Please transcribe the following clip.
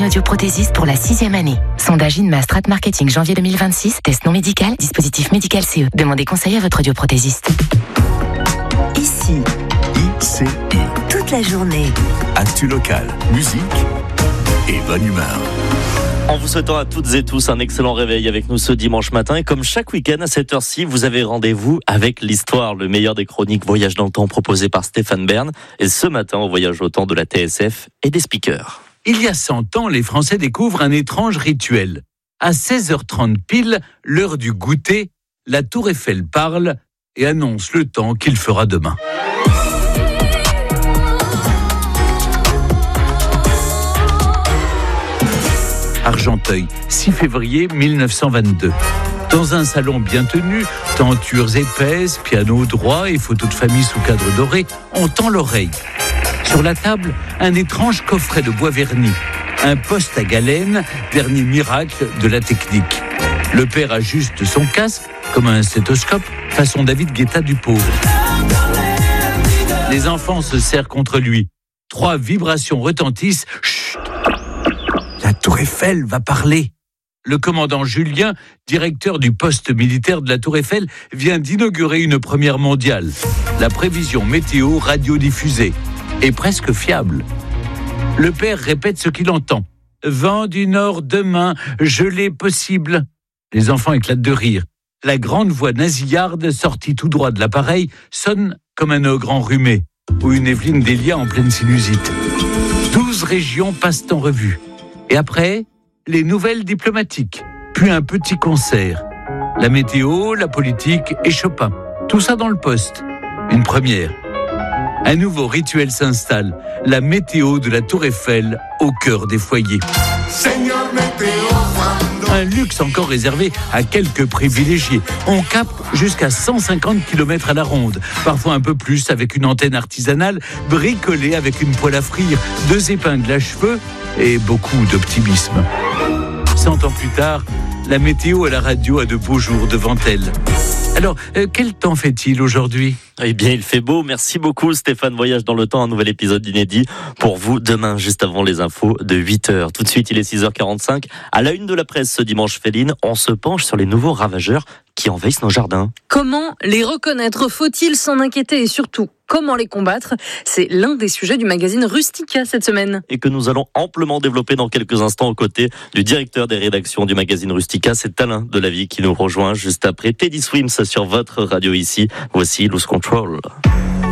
audioprothésiste pour la 6e année. Sondage INMA Strat Marketing janvier 2026. Test non médical, dispositif médical CE. Demandez conseil à votre audioprothésiste. Ici. ICI. Toute la journée. Actu locale, musique et bonne humeur. En vous souhaitant à toutes et tous un excellent réveil avec nous ce dimanche matin. Et comme chaque week-end à cette heure-ci, vous avez rendez-vous avec l'histoire, le meilleur des chroniques Voyage dans le temps proposé par Stéphane Bern. Et ce matin, on voyage au temps de la TSF et des speakers. Il y a 100 ans, les Français découvrent un étrange rituel. À 16h30 pile, l'heure du goûter, la Tour Eiffel parle et annonce le temps qu'il fera demain. Argenteuil, 6 février 1922. Dans un salon bien tenu, tentures épaisses, piano droit et photos de famille sous cadre doré, on tend l'oreille. Sur la table, un étrange coffret de bois verni, un poste à galène, dernier miracle de la technique. Le père ajuste son casque, comme un stéthoscope, façon David Guetta du pauvre. Les enfants se serrent contre lui. 3 vibrations retentissent. Chut! La Tour Eiffel va parler. Le commandant Julien, directeur du poste militaire de la Tour Eiffel, vient d'inaugurer une première mondiale. La prévision météo radiodiffusée est presque fiable. Le père répète ce qu'il entend. Vent du nord demain, gelée possible. Les enfants éclatent de rire. La grande voix nasillarde, sortie tout droit de l'appareil, sonne comme un ogre enrhumé ou une Evelyne Delia en pleine sinusite. 12 régions passent en revue. Et après, les nouvelles diplomatiques, puis un petit concert. La météo, la politique et Chopin. Tout ça dans le poste. Une première. Un nouveau rituel s'installe. La météo de la Tour Eiffel au cœur des foyers. Un luxe encore réservé à quelques privilégiés. On capte jusqu'à 150 km à la ronde. Parfois un peu plus avec une antenne artisanale bricolée avec une poêle à frire, 2 épingles à cheveux et beaucoup d'optimisme. 100 ans plus tard, la météo à la radio a de beaux jours devant elle. Alors, quel temps fait-il aujourd'hui ? Eh bien, il fait beau. Merci beaucoup Stéphane. Voyage dans le temps, un nouvel épisode inédit pour vous demain, juste avant les infos de 8h. Tout de suite, il est 6h45. À la une de la presse ce dimanche, Féline, on se penche sur les nouveaux ravageurs qui envahissent nos jardins. Comment les reconnaître ? Faut-il s'en inquiéter ? Et surtout, comment les combattre ? C'est l'un des sujets du magazine Rustica cette semaine. Et que nous allons amplement développer dans quelques instants aux côtés du directeur des rédactions du magazine Rustica. C'est Alain Delavie qui nous rejoint juste après Teddy Swims sur votre radio ici. Voici Lose Control.